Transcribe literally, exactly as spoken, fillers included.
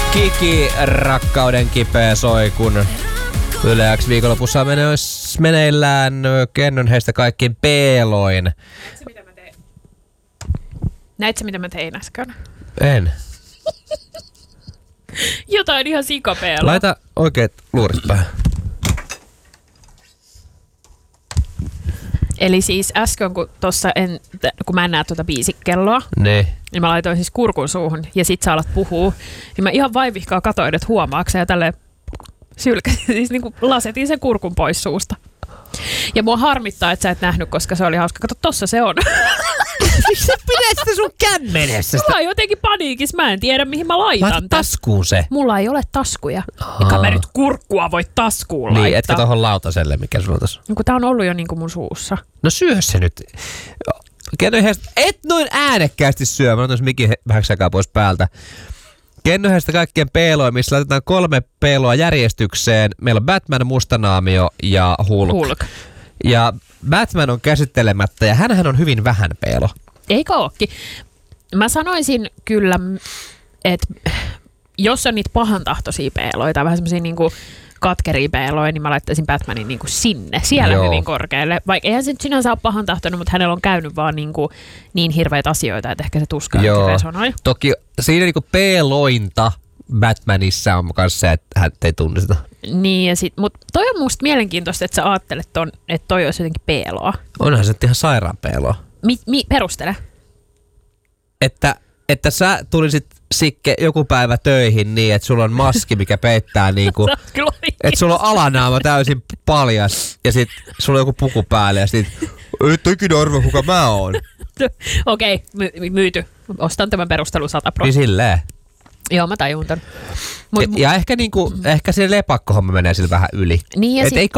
Kiki, rakkauden kipeä soi, kun Yle X viikonlopussa meneillään Kennon heistä kaikkiin peeloin. Näetkö mitä mä tein? Näetkö mitä mä tein äsken? En. Jotain ihan sikapeeloa. Laita oikeet luurit päähän. Eli siis äsken, kun, tossa en, kun mä en näe tuota biisikelloa, Ne. niin mä laitoin siis kurkun suuhun ja sit sä alat puhua. Niin mä ihan vaivihkaa katoin, että huomaaksä ja tälleen sylkäsin, siis niin kuin lasetin sen kurkun pois suusta. Ja mua harmittaa, että sä et nähnyt, koska se oli hauska. Kato, tossa se on. Miksi sä pidät sitä sun kämmenessä? Mä oon jotenkin paniikissa, mä en tiedä mihin mä laitan. Laita taskuun se. Mulla ei ole taskuja. Eikä mä nyt kurkkua voi taskuun Niin, laittaa. etkä tohon lautaselle, mikä sulla on tossa. No, kun tää on ollut jo niinku mun suussa. No syö se nyt. Kennon heistä, et noin äänekkäästi syö. Mä otan mikin vähäksi aikaa pois päältä. Kennon heistä kaikkien peeloja, missä laitetaan kolme peeloa järjestykseen. Meillä on Batman, Mustanaamio ja Hulk. Hulk. Ja Batman on käsittelemättä ja hänhän on hyvin vähän peelo. Eikö ookin? Mä sanoisin kyllä, että jos on niitä pahantahtoisia peeloja tai vähän semmosia niinku katkeria peeloja, niin mä laittaisin Batmanin niinku sinne, siellä Joo. hyvin korkealle. Vaikka eihän se nyt sinänsä ole pahantahtoinen, mutta hänellä on käynyt vaan niinku niin hirveitä asioita, että ehkä se tuskaa resonoi. Toki siinä niinku peelointa Batmanissa on kanssa se, että hän ei tunnista. Niin, ja sit, mut toi on musta mielenkiintoista, että sä ajattelet, ton, että toi olisi jotenkin peeloa. Onhan se ihan sairaan peeloa. Mi, mi, perustele. Että, että sä tulisit Sikke joku päivä töihin niin, että sulla on maski, mikä peittää niinku, Sä oot kyllä että sulla on alanaama täysin paljas ja sit sulla on joku puku päälle ja sit et ikinä arvo, kuka mä oon. Okei, okay, my, myyty. Ostan tämän perustelun sata Niin prosenttia. silleen. Joo, mä tajun ton. Mut, Ja, ja ehkä, niinku, ehkä se lepakkohomma menee sillä vähän yli. Niin ja Et sit- ei